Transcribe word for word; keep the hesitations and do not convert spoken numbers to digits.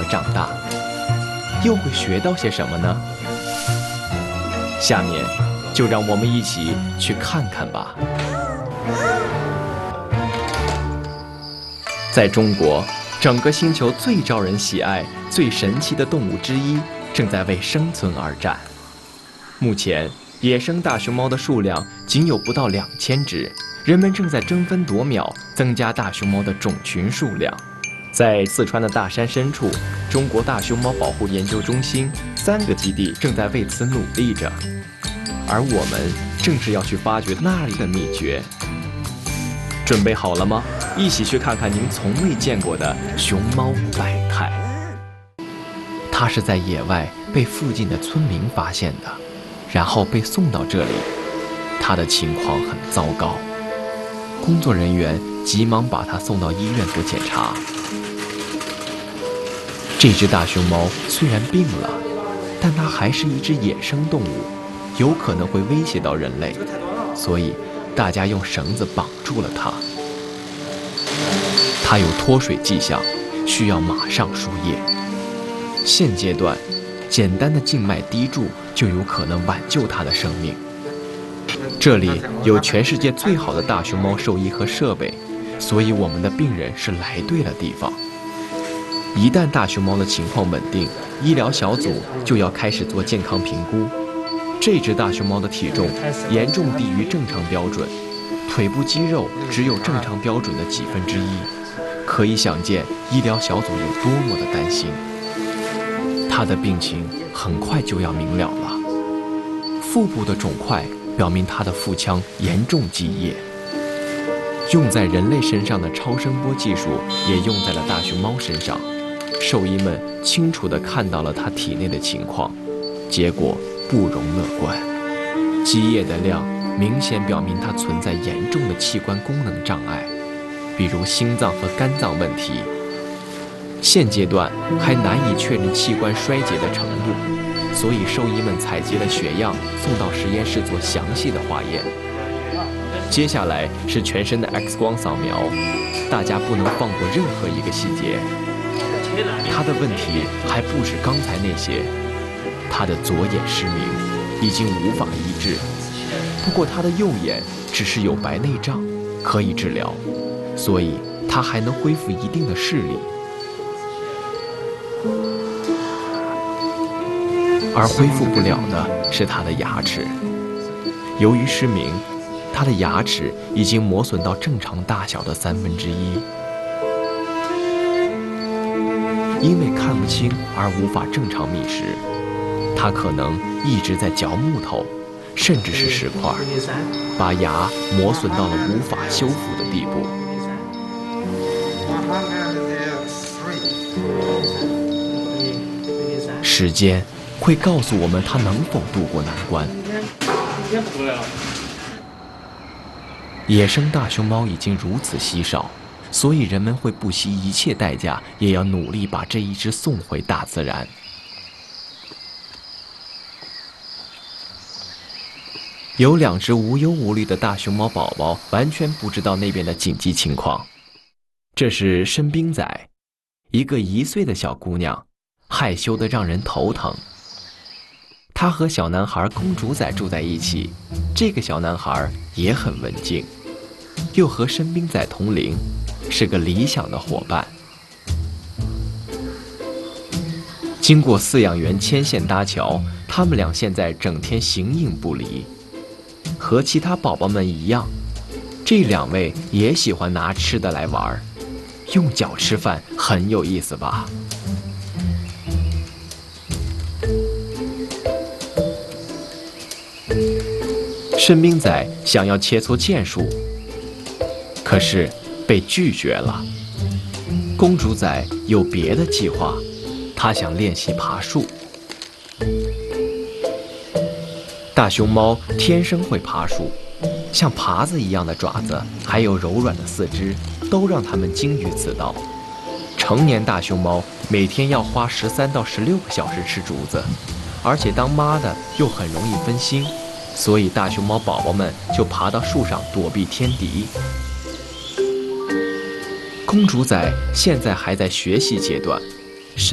长大，又会学到些什么呢？下面就让我们一起去看看吧。在中国，整个星球最招人喜爱、最神奇的动物之一，正在为生存而战。目前，野生大熊猫的数量仅有不到两千只，人们正在争分夺秒增加大熊猫的种群数量。在四川的大山深处，中国大熊猫保护研究中心三个基地正在为此努力着，而我们正是要去发掘那里的秘诀。准备好了吗？一起去看看您从未见过的熊猫百态。它是在野外被附近的村民发现的，然后被送到这里。它的情况很糟糕，工作人员急忙把它送到医院做检查。这只大熊猫虽然病了，但它还是一只野生动物，有可能会威胁到人类，所以大家用绳子绑住了它。它有脱水迹象，需要马上输液。现阶段，简单的静脉滴注就有可能挽救它的生命。这里有全世界最好的大熊猫兽医和设备，所以我们的病人是来对了地方。一旦大熊猫的情况稳定，医疗小组就要开始做健康评估。这只大熊猫的体重严重低于正常标准，腿部肌肉只有正常标准的几分之一，可以想见医疗小组有多么的担心。它的病情很快就要明了了，腹部的肿块表明它的腹腔严重积液。用在人类身上的超声波技术也用在了大熊猫身上，兽医们清楚地看到了它体内的情况，结果不容乐观。积液的量明显表明它存在严重的器官功能障碍，比如心脏和肝脏问题。现阶段还难以确认器官衰竭的程度，所以兽医们采集了血样送到实验室做详细的化验。接下来是全身的 X 光扫描，大家不能放过任何一个细节。他的问题还不止刚才那些，他的左眼失明，已经无法医治。不过他的右眼只是有白内障，可以治疗，所以他还能恢复一定的视力。而恢复不了的是他的牙齿，由于失明，他的牙齿已经磨损到正常大小的三分之一。因为看不清而无法正常觅食，他可能一直在嚼木头，甚至是石块，把牙磨损到了无法修复的地步。时间会告诉我们他能否度过难关。野生大熊猫已经如此稀少，所以人们会不惜一切代价，也要努力把这一只送回大自然。有两只无忧无虑的大熊猫宝宝，完全不知道那边的紧急情况。这是申冰仔，一个一岁的小姑娘，害羞得让人头疼。她和小男孩公主仔住在一起，这个小男孩也很文静，又和申冰仔同龄，是个理想的伙伴。经过饲养员牵线搭桥，他们俩现在整天形影不离。和其他宝宝们一样，这两位也喜欢拿吃的来玩，用脚吃饭很有意思吧？申冰仔想要切磋剑术，可是被拒绝了。公主仔有别的计划，她想练习爬树。大熊猫天生会爬树，像耙子一样的爪子，还有柔软的四肢，都让它们精于此道。成年大熊猫每天要花十三到十六个小时吃竹子，而且当妈的又很容易分心，所以大熊猫宝宝们就爬到树上躲避天敌。公主仔现在还在学习阶段，